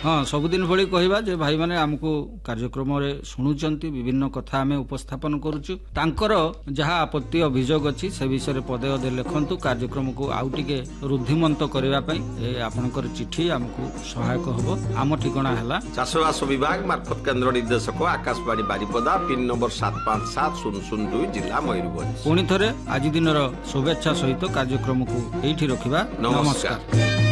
हाँ सबुदिन भली कहवा जे भाई माने हमको कार्यक्रम शुणुचंती विभिन्न कथा आमे उपस्थापन करूचु तांकर जहाँ आपत्ति अभियोग अछि से विषय पदे अदे लिखंतु कार्यक्रम को आउ टिके रुद्धिमंत करबा पई आपनकर चिट्ठी हमको सहायक हबो। आम ठिकाना हैला चाषबास विभाग मार्फत केंद्र निर्देशक आकाशवाणी बारिपदा पिन नंबर 757002 जिला मयूरभंज। पुणी थरे आज दिनर शुभेच्छा सहित कार्यक्रम को एठी रखिबा। नमस्कार।